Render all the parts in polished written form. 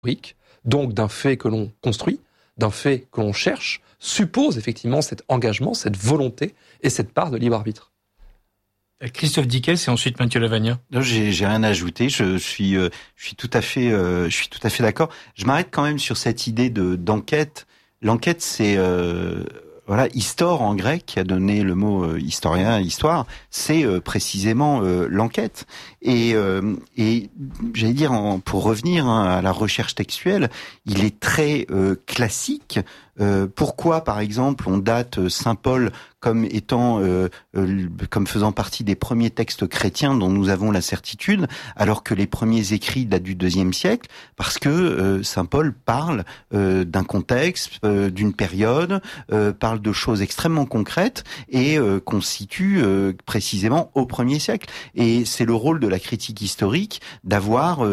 historique, donc d'un fait que l'on construit, d'un fait que l'on cherche, suppose effectivement cet engagement, cette volonté et cette part de libre arbitre. Christophe Dickès et ensuite Mathieu Lavagna. Non, j'ai rien à ajouter. Je suis tout à fait d'accord. Je m'arrête quand même sur cette idée d'enquête. L'enquête, c'est histor en grec, qui a donné le mot historien, histoire, c'est précisément l'enquête. Et j'allais dire, pour revenir à la recherche textuelle, il est très classique. Pourquoi, par exemple, on date Saint Paul comme étant, comme faisant partie des premiers textes chrétiens dont nous avons la certitude, alors que les premiers écrits datent du IIe siècle, parce que Saint Paul parle d'un contexte, d'une période, parle de choses extrêmement concrètes et qu'on situe précisément au 1er siècle. Et c'est le rôle de la critique historique d'avoir,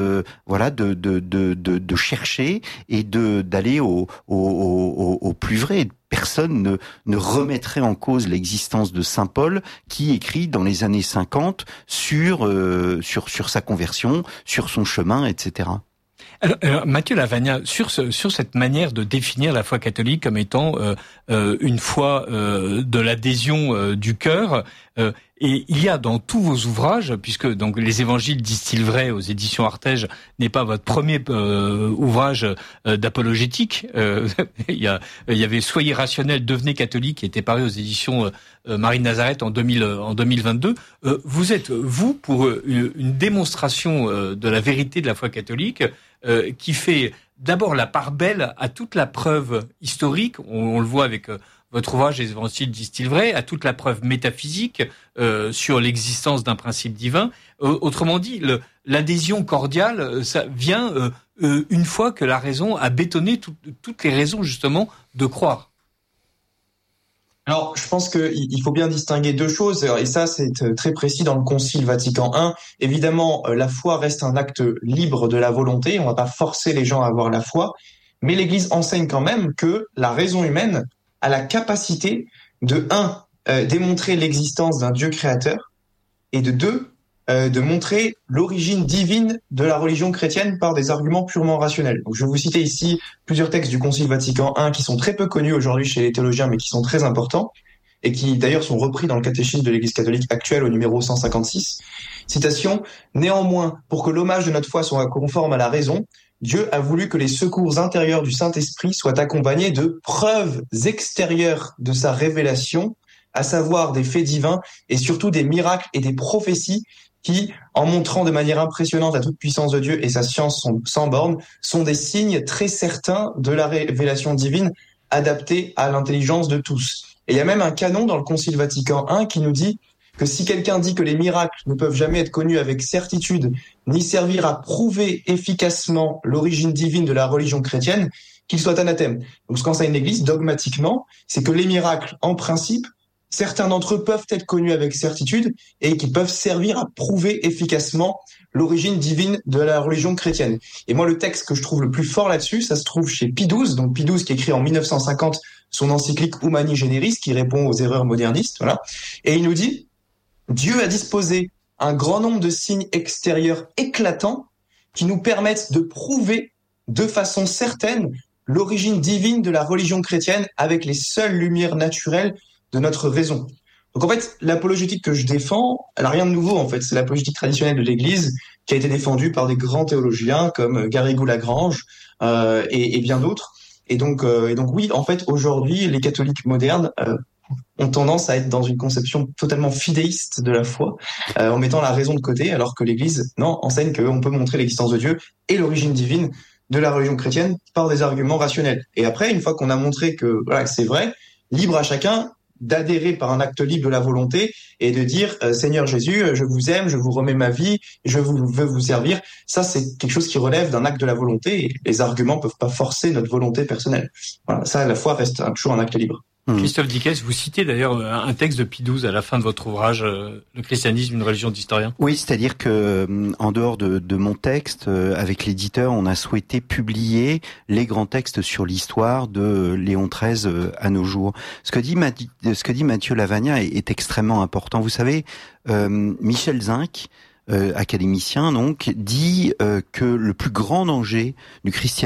de chercher et d'aller au plus vrai. Personne ne remettrait en cause l'existence de Saint Paul qui écrit dans les années 50 sur sa conversion, sur son chemin, etc. Alors Mathieu Lavagna, sur cette manière de définir la foi catholique comme étant une foi de l'adhésion du cœur, et il y a dans tous vos ouvrages, puisque donc les Évangiles disent-ils vrai aux éditions Artege n'est pas votre premier ouvrage d'apologétique. Il y avait Soyez rationnel, devenez catholique, qui était paru aux éditions Marie de Nazareth en 2022. Vous êtes pour une démonstration de la vérité de la foi catholique, qui fait d'abord la part belle à toute la preuve historique, on le voit avec votre ouvrage Les Évangiles disent-ils vrai, à toute la preuve métaphysique sur l'existence d'un principe divin. Autrement dit, l'adhésion cordiale, ça vient une fois que la raison a bétonné toutes les raisons justement de croire. Alors, je pense qu'il faut bien distinguer deux choses, et ça, c'est très précis dans le Concile Vatican I. Évidemment, la foi reste un acte libre de la volonté, on ne va pas forcer les gens à avoir la foi, mais l'Église enseigne quand même que la raison humaine a la capacité de, démontrer l'existence d'un Dieu créateur, et de deux, de montrer l'origine divine de la religion chrétienne par des arguments purement rationnels. Donc, je vais vous citer ici plusieurs textes du Concile Vatican I qui sont très peu connus aujourd'hui chez les théologiens, mais qui sont très importants, et qui d'ailleurs sont repris dans le catéchisme de l'Église catholique actuelle au numéro 156. Citation: « Néanmoins, pour que l'hommage de notre foi soit conforme à la raison, Dieu a voulu que les secours intérieurs du Saint-Esprit soient accompagnés de preuves extérieures de sa révélation, à savoir des faits divins et surtout des miracles et des prophéties qui, en montrant de manière impressionnante la toute-puissance de Dieu et sa science sans borne, sont des signes très certains de la révélation divine adaptée à l'intelligence de tous. » Et il y a même un canon dans le Concile Vatican I qui nous dit que si quelqu'un dit que les miracles ne peuvent jamais être connus avec certitude, ni servir à prouver efficacement l'origine divine de la religion chrétienne, qu'il soit anathème. Donc ce qu'enseigne l'Église dogmatiquement, c'est que les miracles, en principe, certains d'entre eux peuvent être connus avec certitude et qui peuvent servir à prouver efficacement l'origine divine de la religion chrétienne. Et moi, le texte que je trouve le plus fort là-dessus, ça se trouve chez Pie XII, donc Pie XII qui écrit en 1950 son encyclique Humani Generis, qui répond aux erreurs modernistes, voilà. Et il nous dit: Dieu a disposé un grand nombre de signes extérieurs éclatants qui nous permettent de prouver de façon certaine l'origine divine de la religion chrétienne avec les seules lumières naturelles de notre raison. Donc en fait, l'apologétique que je défends, elle n'a rien de nouveau en fait. C'est l'apologétique traditionnelle de l'Église qui a été défendue par des grands théologiens comme Garrigou-Lagrange et bien d'autres. Et donc oui, en fait, aujourd'hui, les catholiques modernes ont tendance à être dans une conception totalement fidéiste de la foi, en mettant la raison de côté, alors que l'Église, non, enseigne qu'on peut montrer l'existence de Dieu et l'origine divine de la religion chrétienne par des arguments rationnels. Et après, une fois qu'on a montré que voilà, c'est vrai, libre à chacun d'adhérer par un acte libre de la volonté et de dire Seigneur Jésus, je vous aime, je vous remets ma vie, veux vous servir. Ça, c'est quelque chose qui relève d'un acte de la volonté et les arguments peuvent pas forcer notre volonté personnelle. Voilà, ça, la foi reste toujours un acte libre. Christophe Dickès, vous citez d'ailleurs un texte de Pie XII à la fin de votre ouvrage Le christianisme, une religion d'historien. Oui, c'est-à-dire que en dehors de mon texte, avec l'éditeur, on a souhaité publier les grands textes sur l'histoire de Léon XIII à nos jours. Ce que dit Mathieu Lavagna est extrêmement important. Vous savez, Michel Zinc académicien donc, dit que le plus grand danger du christianisme